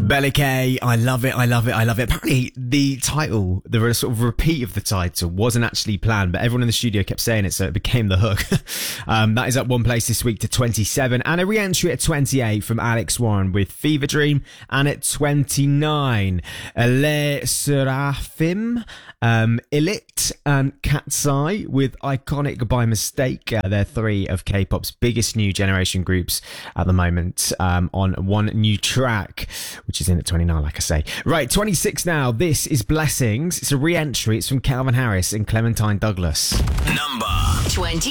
Belly K, I love it. Apparently, the title, the sort of repeat of the title, wasn't actually planned, but everyone in the studio kept saying it, so it became the hook. That is up one place this week to 27, and a re-entry at 28 from Alex Warren with Fever Dream, and at 29, Les Seraphim, Illit, and Cat's Eye with Iconic by Mistake. They're three of K-pop's biggest new generation groups at the moment, on one new track, which is in at 29, like I say. Right, 26 now. This is Blessings. It's a re-entry. It's from Calvin Harris and Clementine Douglas. Number 20.